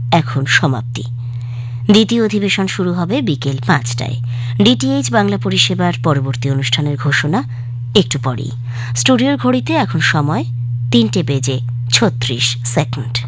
এখন সমাপ্তি। দ্বিতীয় অধিবেশন শুরু হবে বিকেল 5টায়। ডিটিএইচ বাংলা পরিষেবার পরবর্তী অনুষ্ঠানের ঘোষণা একটু পরেই। স্টুডিওর ঘড়িতে এখন সময় 3:36।